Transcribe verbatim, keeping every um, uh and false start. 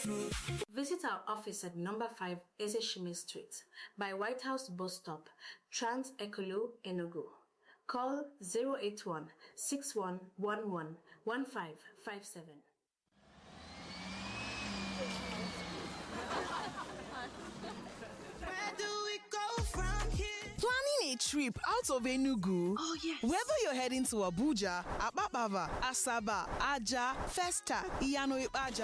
Visit our office at number five Ezeshime Street by White House Bus Stop, Trans Ekolo, Enugu. Call zero eight one, six one one one, one five five seven. Where do we go from here? Planning a trip out of Enugu? Oh, yes. Whether you're heading to Abuja, Apapava, Asaba, Aja, Festa, Iyano Ipaja,